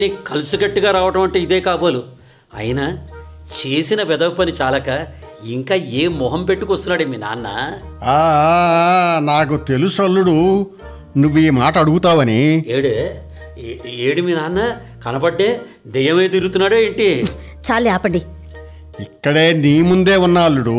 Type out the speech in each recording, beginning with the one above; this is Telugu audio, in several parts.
నీకు కలుసుగట్టుగా రావటం అంటే ఇదే కాబోలు. అయినా చేసిన వెదవ పని చాలక ఇంకా ఏ మొహం పెట్టుకొస్తున్నాడే మీ నాన్న. నాకు తెలుసు అల్లుడు, నువ్వు ఈ మాట అడుగుతావని. ఏడు మీ నాన్న కనబడ్డే దెయ్యమే తిరుగుతున్నాడో ఏంటి? చాలే ఆపండి. ఇక్కడే నీ ముందే ఉన్నా అల్లుడు.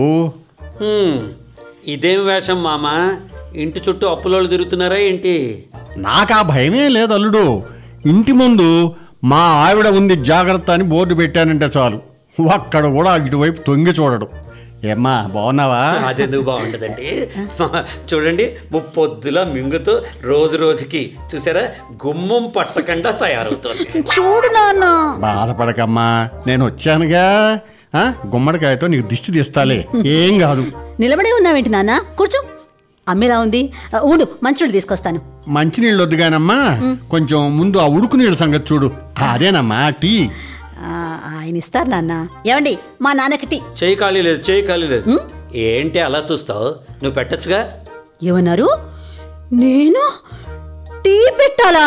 ఇదేం వేషం మామ? ఇంటి చుట్టూ అప్పులోళ్ళు తిరుగుతున్నారా ఏంటి? నాకు ఆ భయమే లేదు అల్లుడు. ఇంటి ముందు మా ఆవిడ ఉంది జాగ్రత్త అని బోర్డు పెట్టానంటే చాలు, ఒక్కడ కూడా ఇటువైపు తొంగి చూడడు. ఏమ్మా బాగున్నావా? అదెందుకు బాగుండదండి. చూడండి, ముప్పొద్దులా మింగుతూ రోజు రోజుకి చూసారా గుమ్మం పట్టకుండా తయారవుతుంది. చూడు నాన్న. బాధపడకమ్మా, నేను వచ్చానుగా. గుమ్మడికాయతో నీకు దిష్టి తీస్తాలే, ఏం కాదు. నిలబడే ఉన్నావేంటి నాన్న? కూర్చో. అమ్మేలా ఉంది, ఉండు మంచినీళ్ళు తీసుకొస్తాను. మంచినీళ్ళు వద్దుగానమ్మా, కొంచెం ముందు ఆ ఉడుకు నీళ్ళ సంగతి చూడు. అదేనమ్మా టీ. ఆయన ఇస్తారు నాన్న. ఏమండి మా నాన్నకి టీ. చేయి ఖాళీ లేదు. ఏంటి అలా చూస్తావు? నువ్వు పెట్టచ్చుగా. ఏమన్నారు? నేను టీ పెట్టాలా?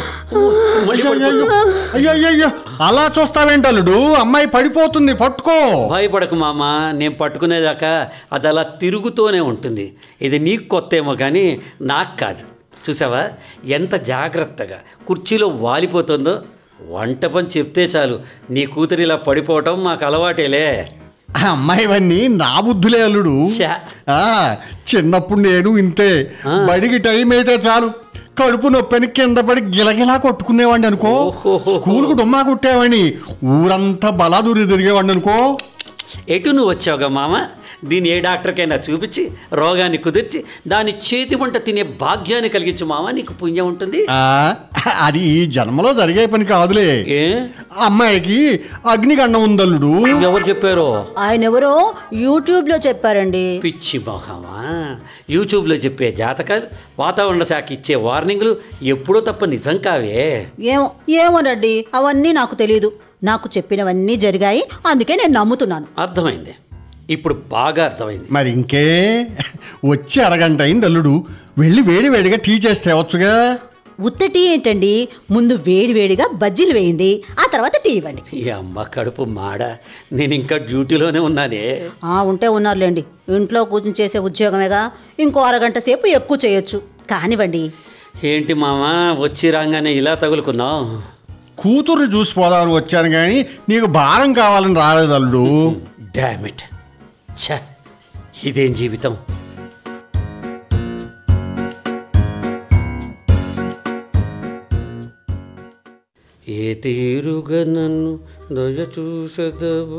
అయ్యో, అలా చూస్తావేంటి అల్లుడు? అమ్మాయి పడిపోతుంది, పట్టుకో. భయపడకు మామ, నేను పట్టుకునేదాకా అది అలా తిరుగుతూనే ఉంటుంది. ఇది నీకు కొత్త ఏమో కానీ నాకు కాదు. చూసావా ఎంత జాగ్రత్తగా కుర్చీలో వాలిపోతుందో? వంట పని చెప్తే చాలు నీ కూతురు ఇలా పడిపోవటం మాకు అలవాటేలే. అమ్మాయివన్నీ నా బుద్ధులే అల్లుడు. చిన్నప్పుడు నేను ఇంతే. బడికి టైం అయితే చాలు కడుపు నొప్పని కింద పడి గిలగిలా కొట్టుకునేవాడిని అనుకో. స్కూల్కు డుమ్మా కొట్టేవాడిని, ఊరంతా బలాదూరి తిరిగేవాడిని అనుకో. ఎటు నువ్వు వచ్చావుగా మామ? దీన్ని ఏ డాక్టర్కైనా చూపించి రోగాన్ని కుదిర్చి దాని చేతి వంట తినే భాగ్యాన్ని కలిగించు మామ, నీకు పుణ్యం ఉంటుంది. అది ఈ జన్మలో జరిగే పని కాదులే. అమ్మాయికి అగ్నిగండం ఉందల్లుడు. ఎవరు చెప్పారో? ఆయన ఎవరో యూట్యూబ్ లో చెప్పారండి. పిచ్చి మొహమా, యూట్యూబ్లో చెప్పే జాతకాలు, వాతావరణ శాఖ ఇచ్చే వార్నింగ్లు ఎప్పుడో తప్ప నిజం కావే. ఏమోనండి, అవన్నీ నాకు తెలియదు. నాకు చెప్పినవన్నీ జరిగాయి, అందుకే నేను నమ్ముతున్నాను. అర్థమైంది, ఇప్పుడు బాగా అర్థమైంది. మరి ఇంకే, వచ్చి అరగంట అయింది అల్లుడు. వెళ్ళి వేడివేడిగా టీ చేస్తే వచ్చుగా. ఉత్త టీ ఏంటండి, ముందు వేడివేడిగా బజ్జీలు వేయండి, ఆ తర్వాత టీ ఇవ్వండి. ఈ అమ్మ కడుపు మాడ, నేను ఇంకా డ్యూటీలోనే ఉన్నానే. ఉంటే ఉన్నారులేండి, ఇంట్లో కూర్చుని చేసే ఉద్యోగమేగా, ఇంకో అరగంట సేపు ఎక్కువ చేయొచ్చు. కానివ్వండి. ఏంటి మామ వచ్చి రాగానే ఇలా తగులుకున్నావు? కూతుర్ని చూసిపోదామని వచ్చాను కానీ నీకు భారం కావాలని రాలేదు అల్లుడు. డామిట్, ఛ, ఇదేం జీవితం. ఏ తీరుగా నన్ను దయ చూసదవో.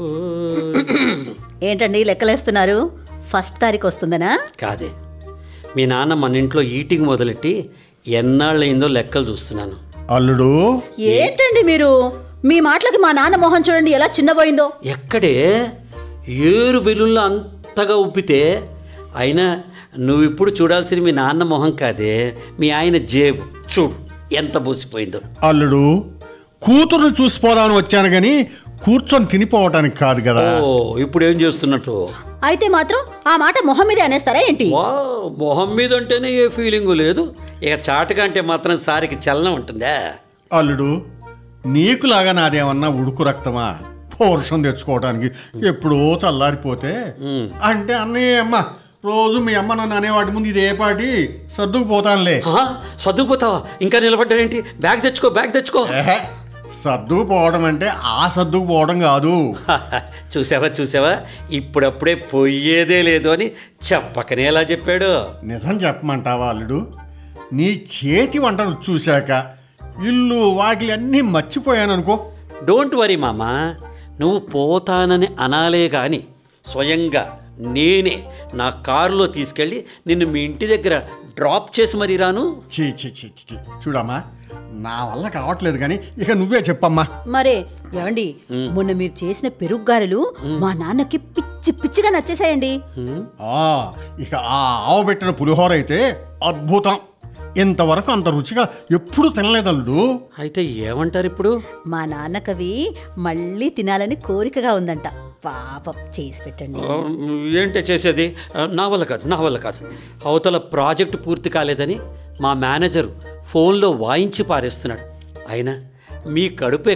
ఏంటండి లెక్కలేస్తున్నారు? ఫస్ట్ తారీఖు వస్తుందనా? కాదే, మీ నాన్న మన ఇంట్లో ఈటింగ్ మొదలెట్టి ఎన్నాళ్ళయిందో లెక్కలు చూస్తున్నాను. అల్లుడు ఏంటండి మీరు? మీ మాటలకి మా నాన్న మొహం చూడండి ఎలా చిన్నపోయిందో. ఎక్కడే ఏరు బెల్లుల్లో అంతగా ఉబ్బితే. అయినా నువ్వు ఇప్పుడు చూడాల్సింది మీ నాన్న మొహం కాదే, మీ ఆయన జేబు చూడు ఎంత బోసిపోయిందో. అల్లుడు కూతురుని చూసిపోదామని వచ్చాను కానీ కూర్చొని తినిపోవటానికి కాదు కదా. ఓ, ఇప్పుడు ఏం చేస్తున్నట్టు? అయితే మాత్రం ఆ మాట మొహం మీదే అనేస్తారా ఏంటి? మొహం మీద అంటేనే ఏ ఫీలింగు లేదు, ఇక చాటుకంటే మాత్రం సారికి చలనం ఉంటుందా? అల్లుడు నీకులాగా నాదేమన్నా ఉడుకు రక్తమా? పౌరుషం తెచ్చుకోవడానికి ఎప్పుడో చల్లారిపోతే అంటే అన్నయ్య అమ్మ రోజు మీ అమ్మ నన్ను అనేవాటి ముందు ఇదే పాటి సర్దుకుపోతానులే. సర్దుకుపోతావా? ఇంకా నిలబడ్డావేంటి? బ్యాగ్ తెచ్చుకో. సర్దుకుపోవడం అంటే ఆ సర్దుకుపోవడం కాదు. చూసావా, ఇప్పుడప్పుడే పోయేదే లేదు అని చెప్పకనే ఎలా చెప్పాడు. నిజం చెప్పమంటావా అల్లుడు? నీ చేతి వంటను చూశాక ఇల్లు వాకిలి అన్నీ మర్చిపోయాను అనుకో. డోంట్ వరీ మామా, నువ్వు పోతానని అనాలే కానీ స్వయంగా నేనే నా కారులో తీసుకెళ్ళి నిన్ను మీ ఇంటి దగ్గర డ్రాప్ చేసి మరీ రాను. చీ చూడమ్మా, నా వల్ల కావట్లేదు కానీ ఇక నువ్వే చెప్పమ్మా. మరే ఏమండి, మొన్న మీరు చేసిన పెరుగుగారెలు మా నాన్నకి పిచ్చి పిచ్చిగా నచ్చేసాయండి. ఇక ఆ ఆవు పెట్టిన పులిహోర అయితే అద్భుతం. ఇంతవరకు అంత రుచిగా ఎప్పుడు తినలేదల్లుడు. అయితే ఏమంటారు ఇప్పుడు? మా నాన్నకవి మళ్ళీ తినాలని కోరికగా ఉందంట. పాపం చేసి పెట్టండి. ఏంటి చేసేది? నా వల్ల కాదు. అవతల ప్రాజెక్టు పూర్తి కాలేదని మా మేనేజరు ఫోన్లో వాయించి పారేస్తున్నాడు. అయినా మీ కడుపు